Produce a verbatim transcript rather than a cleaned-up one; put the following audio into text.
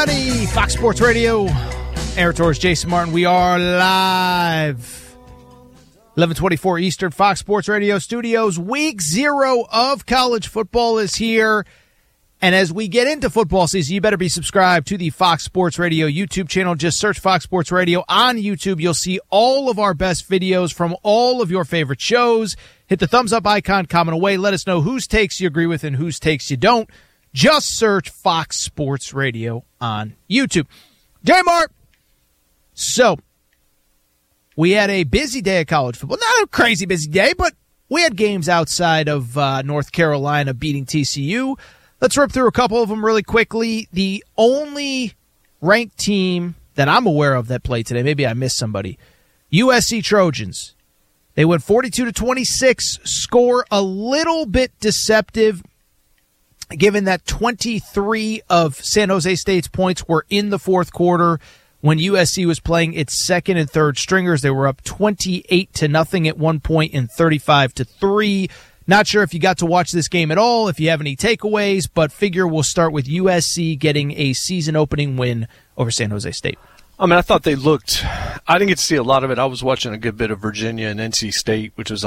everybody. Fox Sports Radio. Aaron Torres, Jason Martin. We are live. eleven twenty-four Eastern, Fox Sports Radio studios. Week zero of college football is here. And as we get into football season, you better be subscribed to the Fox Sports Radio YouTube channel. Just search Fox Sports Radio on YouTube. You'll see all of our best videos from all of your favorite shows. Hit the thumbs up icon, comment away. Let us know whose takes you agree with and whose takes you don't. Just search Fox Sports Radio on YouTube. J-Mart. So, we had a busy day of college football. Not a crazy busy day, but we had games outside of uh, North Carolina beating T C U. Let's rip through a couple of them really quickly. The only ranked team that I'm aware of that played today, maybe I missed somebody, U S C Trojans. They went forty-two to twenty-six, score a little bit deceptive, given that twenty-three of San Jose State's points were in the fourth quarter when U S C was playing its second and third stringers. They were up twenty-eight to nothing at one point and thirty-five to three. Not sure if you got to watch this game at all, if you have any takeaways, but figure we'll start with U S C getting a season-opening win over San Jose State. I mean, I thought they looked – I didn't get to see a lot of it. I was watching a good bit of Virginia and N C State, which was